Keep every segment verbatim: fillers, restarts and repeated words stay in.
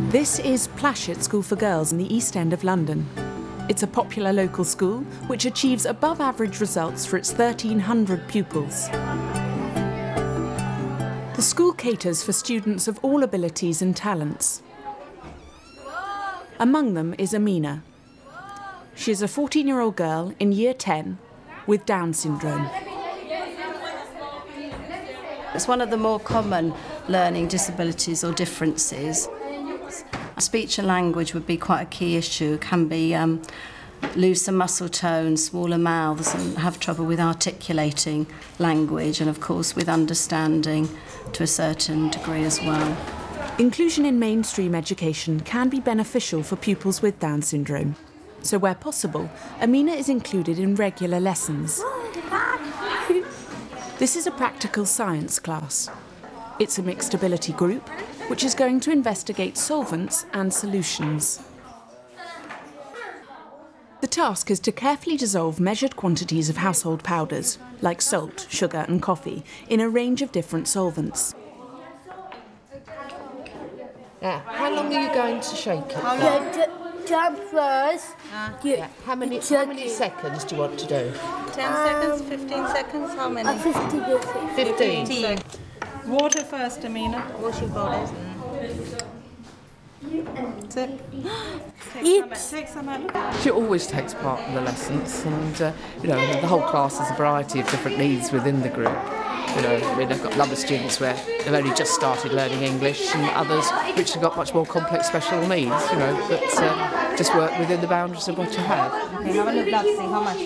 This is Plashet School for Girls in the East End of London. It's a popular local school which achieves above average results for its thirteen hundred pupils. The school caters for students of all abilities and talents. Among them is Amina. She is a fourteen-year-old girl in year ten with Down syndrome. It's one of the more common learning disabilities or differences. Speech and language would be quite a key issue. It can be um, looser muscle tone, smaller mouths, and have trouble with articulating language, and of course with understanding to a certain degree as well. Inclusion in mainstream education can be beneficial for pupils with Down syndrome. So where possible, Amina is included in regular lessons. This is a practical science class. It's a mixed ability group, which is going to investigate solvents and solutions. The task is to carefully dissolve measured quantities of household powders, like salt, sugar and coffee, in a range of different solvents. Now, how long are you going to shake it for? Yeah, jump first. Uh, yeah. How many, how many seconds do you want to do? ten um, seconds, fifteen seconds, how many? Uh, fifteen. fifteen. fifteen. Water first, Amina. Wash your bodies. Take Eat. some, take some out. She always takes part in the lessons, and uh, you know, the whole class has a variety of different needs within the group. You know, I mean, I've got a number of students where they've only just started learning English, and others which have got much more complex special needs, you know, that uh, just work within the boundaries of what you have. Okay, have a look, let's see how much.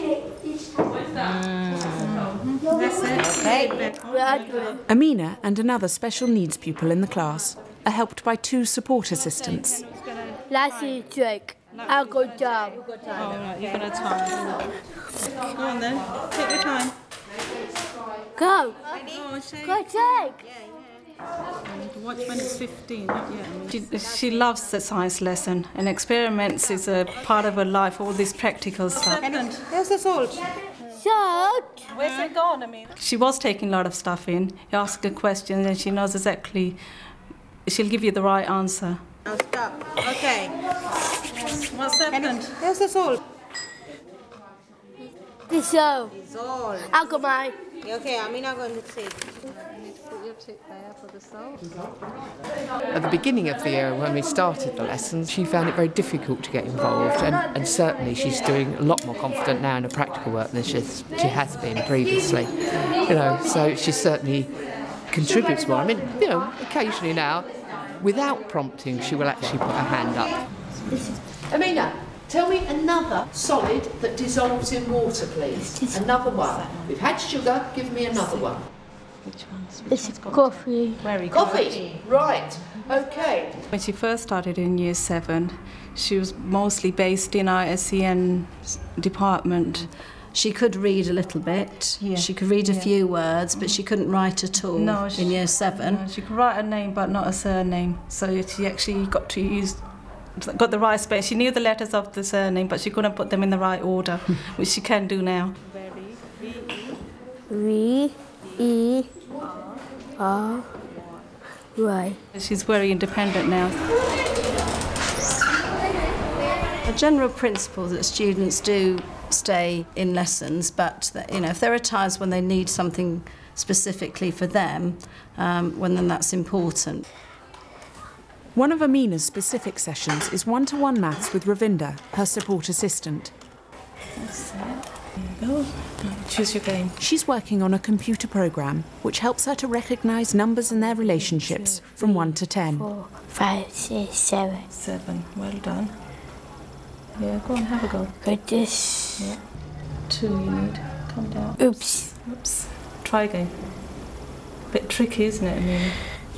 Mm. That's it. Okay. Amina and another special needs pupil in the class are helped by two support assistants. Last is Jake. I'll go down. Oh, right, you're going to time. Go on then, take your time. Go. Oh, shake. Go, Jake. Watch when it's fifteen, not yet. She, she loves the science lesson, and experiments is a part of her life, all this practical stuff. Where's the salt? Salt. Where's it gone, I mean? She was taking a lot of stuff in. You ask her questions and she knows exactly, she'll give you the right answer. Now stop. Okay. What's happened? Where's the salt? Dissolve. Dissolve. I'll go mine. Okay, I'm not going to take. At the beginning of the year, when we started the lessons, she found it very difficult to get involved, and, and certainly she's doing a lot more confident now in her practical work than she's, she has been previously. You know, so she certainly contributes more. I mean, you know, occasionally now, without prompting, she will actually put her hand up. Amina, tell me another solid that dissolves in water, please. Another one. We've had sugar, give me another one. Which one's? This is coffee. Very good. Coffee, right, okay. When she first started in year seven, she was mostly based in our S E N department. She could read a little bit. Yeah. She could read a Yeah. few words, but she couldn't write at all No, she, in year seven. No, she could write a name, but not a surname. So she actually got to use, got the right space. She knew the letters of the surname, but she couldn't put them in the right order, which she can do now. V E R Y. She's very independent now. A general principle that students do stay in lessons, but that, you know, if there are times when they need something specifically for them, um, when then that's important. One of Amina's specific sessions is one-to-one maths with Ravinda, her support assistant. That's it. There you go. Choose your game. She's working on a computer program which helps her to recognise numbers and their relationships from one to ten. Four, five, six, seven. Seven. Well done. Yeah, go on, have a go. Like this. Yeah. Two you need. Come down. Oops. Oops. Try again. Bit tricky, isn't it, Amelia?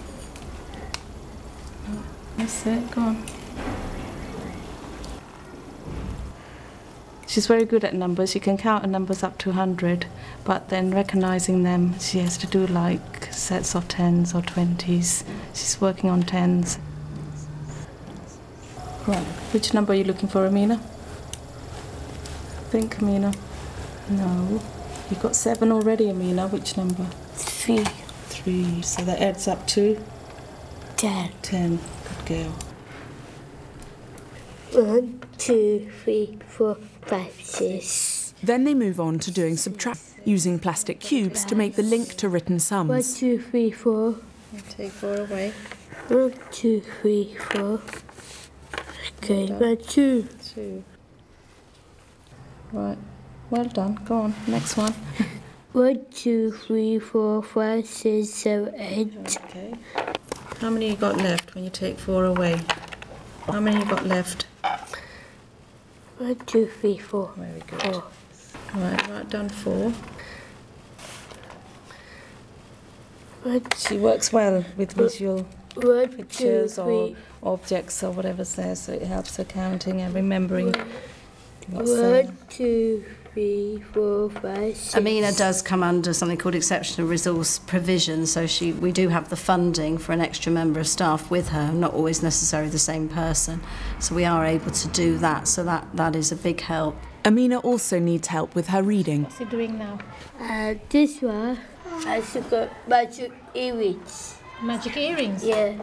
That's it, go on. She's very good at numbers. She can count her numbers up to one hundred, but then recognising them, she has to do like sets of tens or twenties. She's working on tens. Right, which number are you looking for, Amina? Think, Amina. No. You've got seven already, Amina. Which number? Three. Three. So that adds up to? Ten. Ten. Good girl. One, two, three, four, five, six. Then they move on to doing subtraction, using plastic cubes to make the link to written One, sums. two, three, four. Take four away. One, two, three, four. Okay, one, two. Two. Right. Well done. Go on. Next one. One, two, three, four, five, six, seven, eight. Okay. How many you got left when you take four away? How many you got left? One, two, three, four. Very good. Four. Right, right, done four. One, She works well with visual one, pictures two, or three. objects or whatever's there, so it helps her counting and remembering what's there. One, two, three, four, five, six. Amina does come under something called exceptional resource provision, so she we do have the funding for an extra member of staff with her, not always necessarily the same person. So we are able to do that, so that, that is a big help. Amina also needs help with her reading. What's he doing now? Uh, this one, I got magic earrings. Magic earrings. Yeah.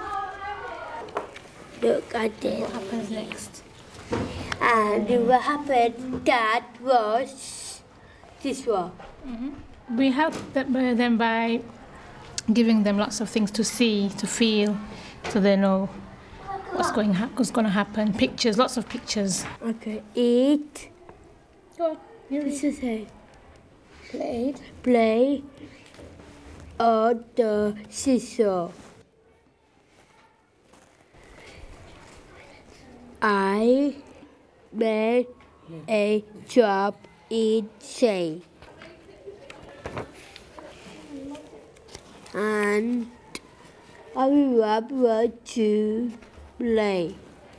Look at that. What happens next? And what happened, that was this one. We help them by, them by giving them lots of things to see, to feel, so they know what's going ha- what's going to happen. Pictures, lots of pictures. Okay, eat. Go on. This is it. Play. Play on the seesaw. I made a drop in shade. And everyone want to play.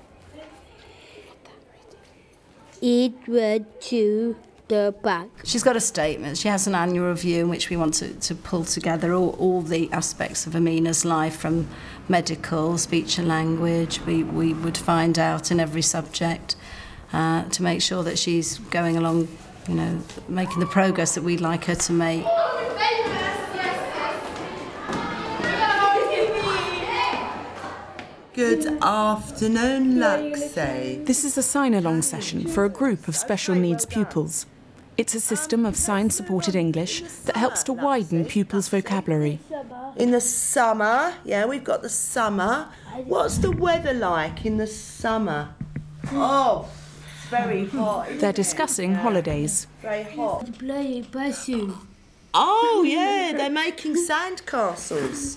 It went to the back. She's got a statement. She has an annual review in which we want to, to pull together all, all the aspects of Amina's life, from medical, speech and language. We, we would find out in every subject uh, to make sure that she's going along, you know, making the progress that we'd like her to make. Good afternoon, Luxie. This is a sign-along session for a group of special needs pupils. It's a system of sign-supported English that helps to widen pupils' vocabulary. In the summer, yeah, we've got the summer. What's the weather like in the summer? Oh, it's very hot. isn't They're it? discussing holidays. Very hot. Play person. Oh, yeah, they're making sandcastles.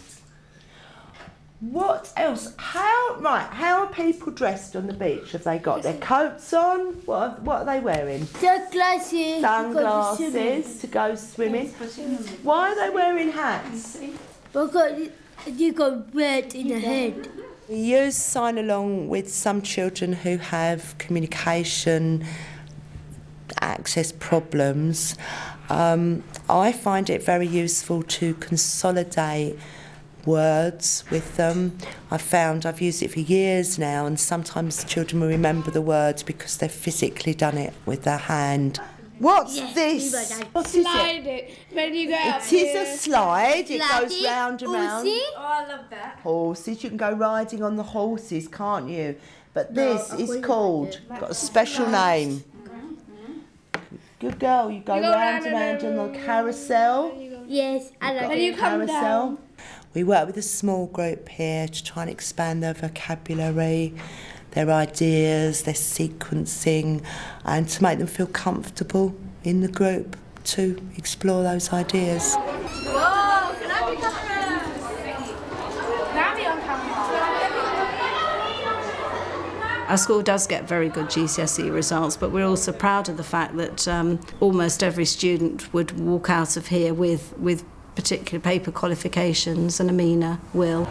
What else? How right? How are people dressed on the beach? Have they got their coats on? What are, what are they wearing? Sunglasses. Sunglasses to go swimming. Why are they wearing hats? Because you got red in the head. We use sign along with some children who have communication access problems. Um, I find it very useful to consolidate words with them. I've found I've used it for years now, and sometimes children will remember the words because they've physically done it with their hand. What's Yes, this? we What is Slide it? it. When you go up It is a slide. It Slide goes it. round and round. Horsey. Oh, I love that. Horses. You can go riding on the horses, can't you? But this I is wouldn't called, got a special name. Good girl. You go, You go round round and round and on the carousel. Yes, I Got like a it. carousel. We work with a small group here to try and expand their vocabulary, their ideas, their sequencing, and to make them feel comfortable in the group to explore those ideas. Whoa, can I pick up Our school does get very good G C S E results, but we're also proud of the fact that um, almost every student would walk out of here with, with particular paper qualifications, and Amina will.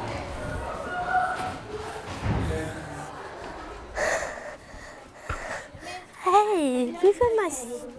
Hey, give her my.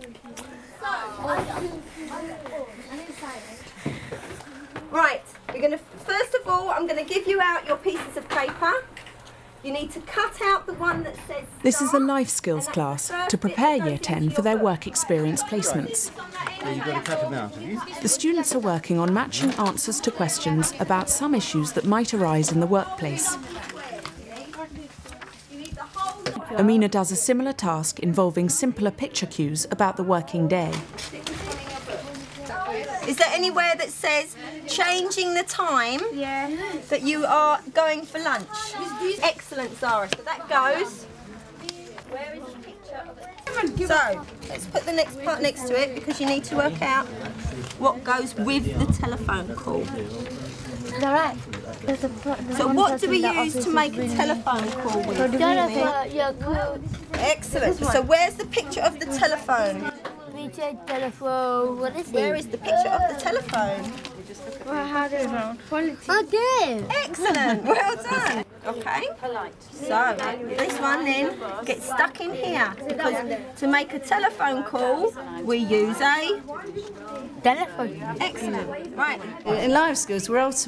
Right, we're going to, first of all, I'm going to give you out your pieces of paper. You need to cut out the one that says This is a start, life skills and class that's to the first prepare bit that Year goes ten into for their your book. work experience placements. You've got to cut them out, have you? The students are working on matching answers to questions about some issues that might arise in the workplace. Amina does a similar task involving simpler picture cues about the working day. Is there anywhere that says changing the time Yeah. that you are going for lunch? Excellent, Zara. So that goes. Where is the picture of it? So let's put the next part next to it because you need to work out what goes with the telephone call. Is that right? There's a, there's So one what do person we in the use to office make is a really- telephone call with? Telephone, yeah, cool. Excellent. So where's the picture of the telephone? Picture, telephone, what is it? Where is the picture of the telephone? Well, how do you Oh, there. Excellent. Well done. Okay. So this one then gets stuck in here because to make a telephone call we use a Telephone. excellent. Right. In life skills, we're ultimately